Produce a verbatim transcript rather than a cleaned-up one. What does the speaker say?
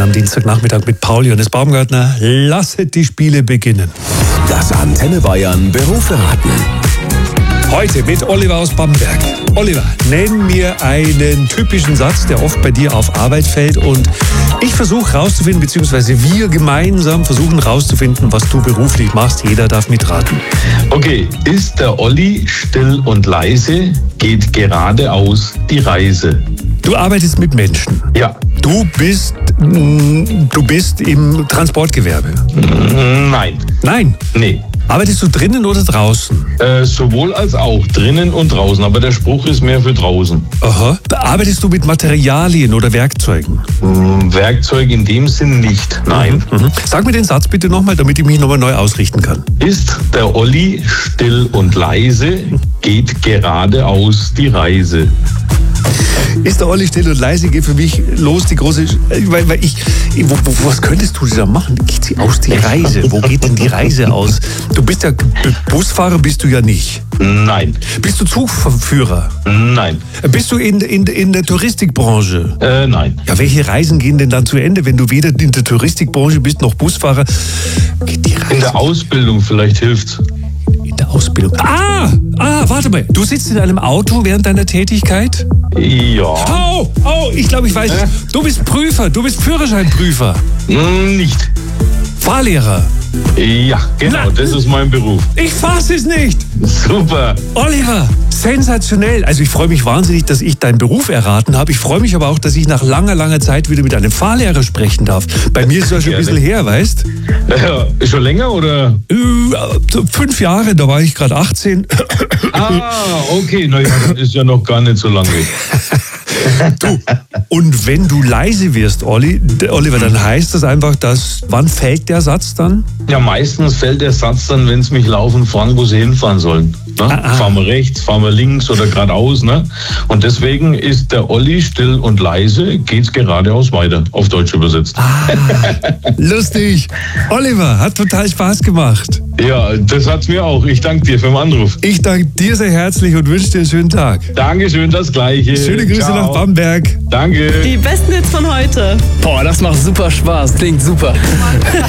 am Dienstagnachmittag mit Paul Johannes Baumgartner. Lasset die Spiele beginnen. Das Antenne Bayern Berufsverraten. Heute mit Oliver aus Bamberg. Oliver, nenn mir einen typischen Satz, der oft bei dir auf Arbeit fällt, und ich versuche rauszufinden, beziehungsweise wir gemeinsam versuchen rauszufinden, was du beruflich machst. Jeder darf mitraten. Okay, ist der Olli still und leise, geht geradeaus die Reise. Du arbeitest mit Menschen. Ja. Du bist, mm, du bist im Transportgewerbe. Nein. Nein. Nee. Arbeitest du drinnen oder draußen? Äh, sowohl als auch, drinnen und draußen, aber der Spruch ist mehr für draußen. Aha. Arbeitest du mit Materialien oder Werkzeugen? Hm, Werkzeug in dem Sinn nicht, nein. Mhm. Sag mir den Satz bitte nochmal, damit ich mich nochmal neu ausrichten kann. Ist der Olli still und leise, geht geradeaus die Reise. Ist der Olli still und leise, geht für mich los die große... Weil, weil ich, wo, wo, was könntest du da machen? Geht sie aus die Reise? Wo geht denn die Reise aus? Du bist ja... Busfahrer bist du ja nicht. Nein. Bist du Zugführer? Nein. Bist du in, in, in der Touristikbranche? Äh, nein. Ja, welche Reisen gehen denn dann zu Ende, wenn du weder in der Touristikbranche bist noch Busfahrer? Geht die Reise? In der Ausbildung vielleicht hilft's. In der Ausbildung. Ah! Ah, warte mal. Du sitzt in einem Auto während deiner Tätigkeit? Ja. Oh, oh, ich glaube, ich weiß. Äh? Du bist Prüfer. Du bist Führerscheinprüfer. Hm, nicht. Fahrlehrer. Ja, genau, Na. das ist mein Beruf. Ich fass es nicht. Super. Oliver, sensationell. Also ich freue mich wahnsinnig, dass ich deinen Beruf erraten habe. Ich freue mich aber auch, dass ich nach langer, langer Zeit wieder mit einem Fahrlehrer sprechen darf. Bei mir ist das schon ein bisschen her, weißt? Äh, schon länger oder? Äh, so fünf Jahre, da war ich gerade achtzehn. Ah, okay, na ja, das ist ja noch gar nicht so lange. Du, und wenn du leise wirst, Olli, Oliver, dann heißt das einfach, dass, wann fällt der Satz dann? Ja, meistens fällt der Satz dann, wenn es mich laufen fragen, wo sie hinfahren sollen. Ne? Ah, ah. Fahren wir rechts, fahren wir links oder geradeaus. Ne? Und deswegen ist der Olli still und leise, geht's geradeaus weiter, auf Deutsch übersetzt. Ah, lustig. Oliver, hat total Spaß gemacht. Ja, das hat's mir auch. Ich danke dir für den Anruf. Ich danke dir sehr herzlich und wünsche dir einen schönen Tag. Dankeschön, das Gleiche. Schöne Grüße Ciao. nach Bamberg. Danke. Die besten Hits von heute. Boah, das macht super Spaß. Klingt super.